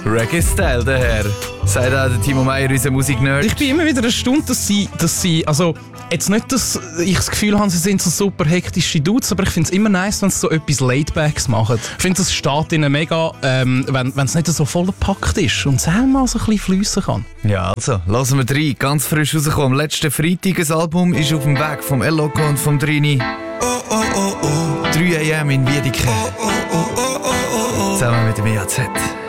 Reggae-Style, der Herr. Sagt auch der Timo Meyer, unser Musiknerd. Ich bin immer wieder erstaunt, dass sie also jetzt nicht, dass ich das Gefühl habe, sie sind so super hektische Dudes, aber ich finde es immer nice, wenn sie so etwas Laidbacks machen. Ich finde, das steht ihnen mega, wenn es nicht so vollgepackt ist und es auch mal so ein bisschen fliessen kann. Ja, also, lassen wir rein. Ganz frisch rausgekommen. Letzten Freitag ein Album ist auf dem Weg vom Eloko und vom Trini. 3 AM in Wiedeke. Zusammen mit dem EAZ.